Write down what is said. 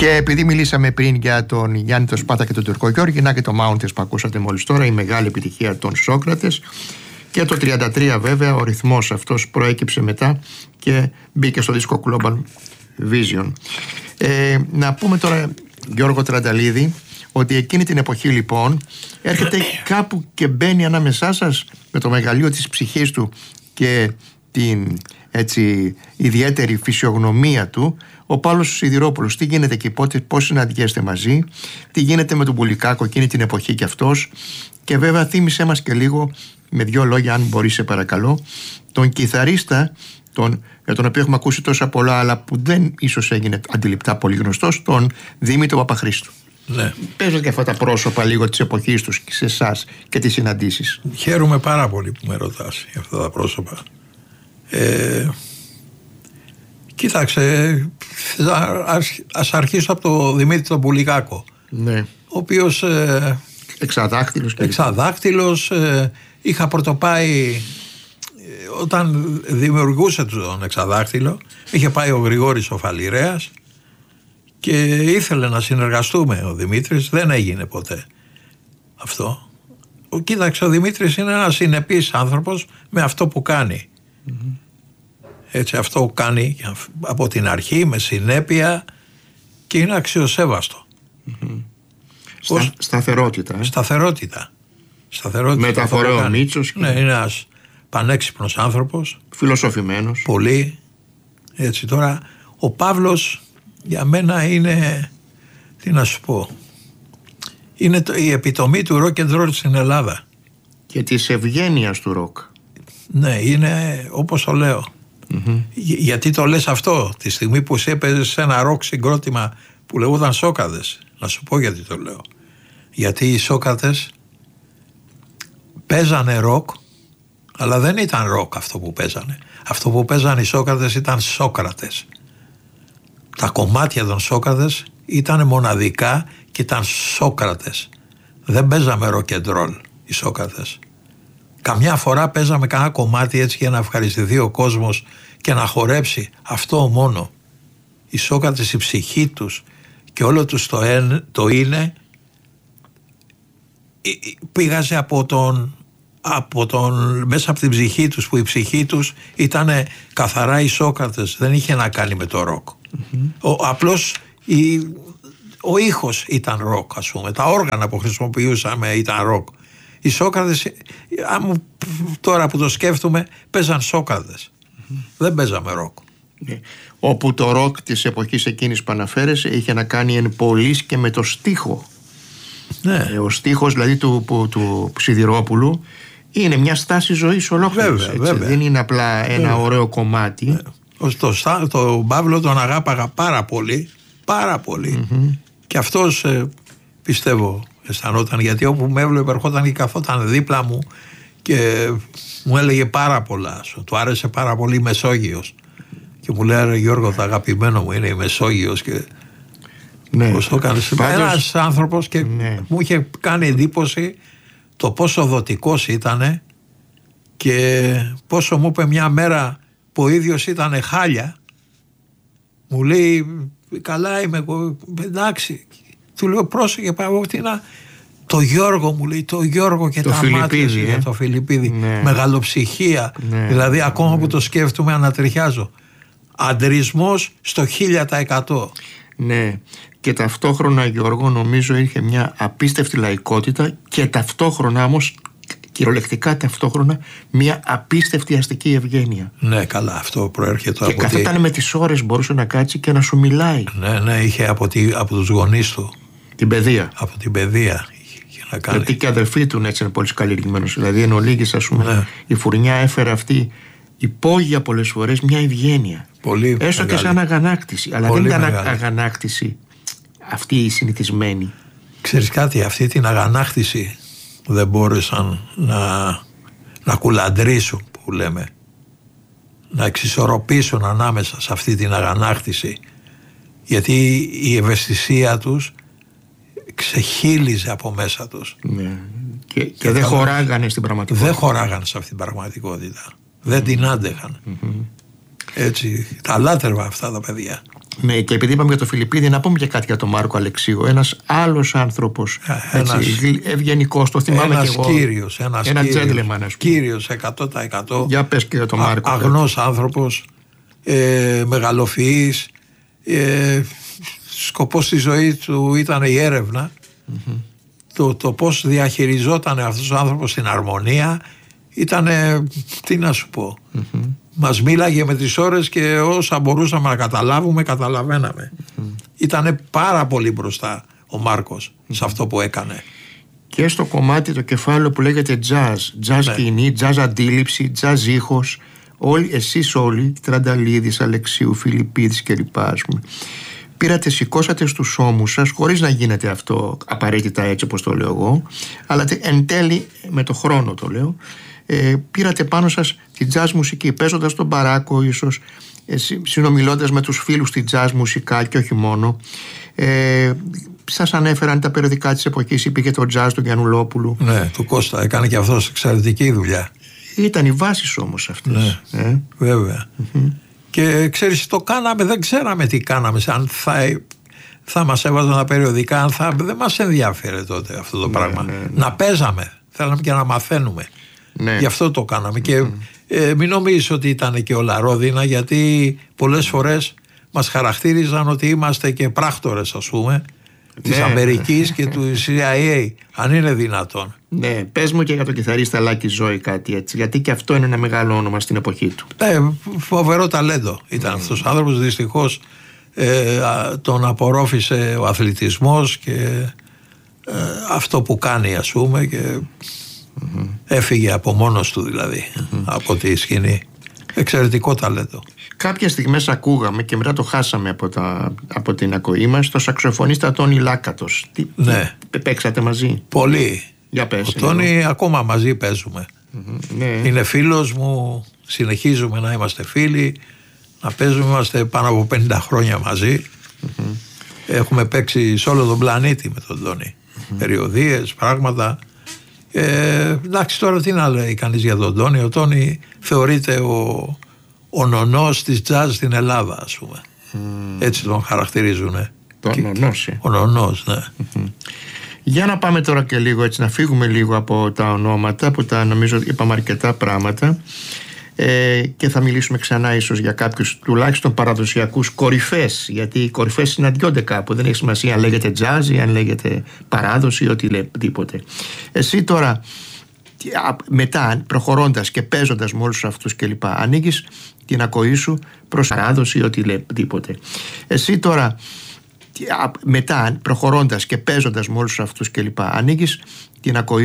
Και επειδή μιλήσαμε πριν για τον Γιάννη τον Σπάτα και τον Τουρκό Γιώργη, να και το Mountains που ακούσατε μόλις τώρα, η μεγάλη επιτυχία των Σόκρατες. Και το 1933 βέβαια ο ρυθμός αυτός προέκυψε μετά και μπήκε στο δίσκο Global Vision. Να πούμε τώρα, Γιώργο Τρανταλίδη, ότι εκείνη την εποχή λοιπόν έρχεται κάπου και μπαίνει ανάμεσά σας με το μεγαλείο της ψυχής του και την έτσι ιδιαίτερη φυσιογνωμία του, ο Παύλος Σιδηρόπουλος. Τι γίνεται εκεί, πώς συναντιέστε μαζί, τι γίνεται με τον Πουλικάκο εκείνη την εποχή κι αυτός, και βέβαια θύμισέ μας και λίγο με δύο λόγια, αν μπορείς σε παρακαλώ, τον κιθαρίστα, για τον οποίο έχουμε ακούσει τόσα πολλά αλλά που δεν ίσως έγινε αντιληπτά πολύ γνωστός, τον Δήμητρο Παπαχρήστου. Ναι. Παίζω και αυτά τα πρόσωπα λίγο της εποχής τους σε εσάς και τις συναντήσεις. Χαίρομαι πάρα πολύ που με ρωτάς για αυτά τα πρόσωπα. Κοίταξε, ας αρχίσω από το Δημήτρη τον Πουλικάκο, Ναι. ο οποίος εξαδάκτυλος, είχα πρωτοπάει όταν δημιουργούσε τον εξαδάκτυλο, είχε πάει ο Γρηγόρης ο Φαλιρέας και ήθελε να συνεργαστούμε ο Δημήτρης, δεν έγινε ποτέ αυτό. Κοίταξε, ο Δημήτρης είναι ένας συνεπής άνθρωπος με αυτό που κάνει. Έτσι, αυτό κάνει από την αρχή με συνέπεια και είναι αξιοσέβαστο. Σταθερότητα. Σταθερότητα. Μεταφορά ο Μίτσος. Ναι, είναι ένας πανέξυπνος άνθρωπος. Φιλοσοφημένος. Πολύ. Έτσι τώρα, ο Παύλος για μένα είναι, τι να σου πω, είναι η επιτομή του rock and roll στην Ελλάδα. Και της ευγένειας του ροκ. Ναι, είναι όπως το λέω. Γιατί το λες αυτό τη στιγμή που σε έπαιζες σε ένα ροκ συγκρότημα που λεγόταν Σόκρατες? Να σου πω γιατί το λέω. Γιατί οι Σόκρατες παίζανε ροκ, αλλά δεν ήταν ροκ αυτό που παίζανε. Αυτό που παίζανε οι Σόκρατες ήταν Σόκρατες. Τα κομμάτια των Σόκρατες ήταν μοναδικά και ήταν Σόκρατες. Δεν παίζαμε rock and roll οι Σόκρατες. Καμιά φορά παίζαμε κανένα κομμάτι έτσι για να ευχαριστηθεί ο κόσμος και να χορέψει. Αυτό μόνο. Οι Σόκρατες, η ψυχή τους και όλο τους το είναι πήγαζε μέσα από την ψυχή τους, που η ψυχή τους ήταν καθαρά οι Σόκρατες. Δεν είχε να κάνει με το ροκ. Απλώς ο ήχος ήταν ροκ, ας πούμε. Τα όργανα που χρησιμοποιούσαμε ήταν ροκ. Οι Σόκρατες, τώρα που το σκέφτομαι, παίζαν Σόκρατες. Δεν παίζαμε ροκ. Όπου το ροκ της εποχής εκείνης που αναφέρεσαι είχε να κάνει εν πολλοίς και με το στίχο. Ναι. Ο στίχος δηλαδή του Σιδηρόπουλου είναι μια στάση ζωής ολόκληρης. Βέβαια. Δεν είναι απλά ένα ωραίο κομμάτι. Το Παύλο τον αγάπαγα πάρα πολύ. Πάρα πολύ. Και αυτός πιστεύω αισθανόταν, γιατί όπου με έβλεπε ερχόταν και καθόταν δίπλα μου και μου έλεγε πάρα πολλά. Του άρεσε πάρα πολύ η Μεσόγειος και μου λέει, Γιώργο, το αγαπημένο μου είναι η Μεσόγειος. Και πώς το κάνεις? Ένας άνθρωπος και μου είχε κάνει εντύπωση το πόσο δοτικός ήτανε και πόσο μου είπε μια μέρα που ο ίδιος ήτανε χάλια, μου λέει, καλά είμαι εγώ, εντάξει. Του λέω, πρόσεχε, πάω το Γιώργο, μου λέει, το Γιώργο και τα μάτια το Φιλιππίδη. Μεγαλοψυχία. Δηλαδή ακόμα που το σκέφτομαι ανατριχιάζω. Αντρισμός στο 1000%. Ναι. Και ταυτόχρονα, Γιώργο, νομίζω είχε μια απίστευτη λαϊκότητα και ταυτόχρονα όμως, κυριολεκτικά ταυτόχρονα, μια απίστευτη αστική ευγένεια. Ναι, καλά, αυτό προέρχεται και καθόταν με τις ώρες, μπορούσε να κάτσει και να σου μιλάει. Ναι, είχε από τους γονείς του την παιδεία. Από την παιδεία είχε να κάνει. Γιατί και αδελφοί του έτσι είναι πολύ καλλιεργημένος. Δηλαδή εν ολίγης, ας πούμε, η φουρνιά έφερε αυτή υπόγεια πολλές φορές μια ευγένεια. Πολύ έστω μεγάλη. Και σαν αγανάκτηση. Αλλά πολύ δεν ήταν μεγάλη. Αγανάκτηση αυτή η συνηθισμένη. Ξέρεις κάτι, αυτή την αγανάκτηση δεν μπόρεσαν να κουλαντρήσουν, που λέμε, να εξισορροπήσουν ανάμεσα σε αυτή την αγανάκτηση, γιατί η ευαισθησία τους ξεχύλιζε από μέσα τους. Ναι. Και δεν χωράγανε στην πραγματικότητα. Δεν χωράγανε σε αυτή την πραγματικότητα. Δεν την άντεχαν. Έτσι, τα λάτρευα αυτά τα παιδιά. Ναι, και επειδή είπαμε για τον Φιλιππίδη, να πούμε και κάτι για τον Μάρκο Αλεξίου. Ένας άλλος άνθρωπος. Ευγενικός, το θυμάμαι και εγώ. Ένας gentleman, ας πούμε. Κύριος 100%. Για πες και για τον Μάρκο. Αγνός άνθρωπος, μεγαλοφυής. Σκοπός της ζωής του ήταν η έρευνα. Το πώς διαχειριζόταν αυτός ο άνθρωπος την αρμονία ήταν, τι να σου πω, μας μίλαγε με τις ώρες και όσα μπορούσαμε να καταλάβουμε, καταλαβαίναμε. Ήτανε πάρα πολύ μπροστά ο Μάρκος σε αυτό που έκανε. Και στο κομμάτι, το κεφάλαιο που λέγεται jazz σκηνή, jazz αντίληψη, jazz ήχος, εσείς όλοι, Τρανταλίδης, Αλεξίου, Φιλιππίδης κλπ, ας πούμε, σηκώσατε στους ώμους σας, χωρίς να γίνεται αυτό απαραίτητα έτσι όπως το λέω εγώ, αλλά εν τέλει με το χρόνο το λέω, πήρατε πάνω σας τη jazz μουσική, παίζοντας τον μπαράκο ίσως, συνομιλώντας με τους φίλους στη jazz μουσικά και όχι μόνο. Σας ανέφεραν τα περιοδικά της εποχής, είπε και το jazz του Γιαννουλόπουλου. Ναι, του Κώστα, έκανε και αυτός εξαιρετική δουλειά. Ήταν οι βάσεις όμως αυτές. Ναι, βέβαια. Και ξέρεις, το κάναμε, δεν ξέραμε τι κάναμε, αν θα μας έβαζαν τα περιοδικά, δεν μας ενδιαφέρε τότε αυτό το πράγμα. Να παίζαμε, θέλαμε και να μαθαίνουμε. Γι' αυτό το κάναμε. Και μην νομίζεις ότι ήταν και όλα ρόδινα, γιατί πολλές φορές μας χαρακτήριζαν ότι είμαστε και πράκτορες, ας πούμε, της Αμερικής και του CIA, αν είναι δυνατόν. Ναι, πες μου και για τον κιθαρίστα Λάκη Ζώη κάτι έτσι, γιατί και αυτό είναι ένα μεγάλο όνομα στην εποχή του. Φοβερό ταλέντο ήταν αυτός ο άνθρωπος, δυστυχώς τον απορρόφησε ο αθλητισμός και αυτό που κάνει, ας πούμε, και έφυγε από μόνος του δηλαδή από τη σκηνή. Εξαιρετικό ταλέντο. Κάποιες στιγμές ακούγαμε και μετά το χάσαμε από την ακοή μας, το σαξοφωνίστα Τόνι Λάκατος. Παίξατε μαζί? Πολύ. Για πες. Ο Τόνι ακόμα μαζί παίζουμε. Ναι. Είναι φίλος μου, συνεχίζουμε να είμαστε φίλοι, να παίζουμε, είμαστε πάνω από 50 χρόνια μαζί. Έχουμε παίξει σε όλο τον πλανήτη με τον Τόνι. Περιοδίες, πράγματα. Εντάξει, τώρα τι να λέει κανείς για τον Τόνι. Ο Τόνι θεωρείται ο νονός της jazz στην Ελλάδα, ας πούμε. Έτσι τον χαρακτηρίζουν. Ο νονός, ναι. Για να πάμε τώρα και λίγο έτσι, να φύγουμε λίγο από τα ονόματα που νομίζω είπαμε αρκετά πράγματα, και θα μιλήσουμε ξανά ίσως για κάποιους τουλάχιστον παραδοσιακούς κορυφές, γιατί οι κορυφές συναντιόνται κάπου, δεν έχει σημασία αν λέγεται jazz ή αν λέγεται παράδοση ή οτιδήποτε. Εσύ τώρα μετά, προχωρώντας και παίζοντας με όλους αυτούς κλπ, ανοίγεις την ακοή σου προς παράδοση ή οτιδήποτε. Εσύ τώρα μετά, προχωρώντας και παίζοντας με όλους αυτούς κλπ, ανοίγεις την ακοή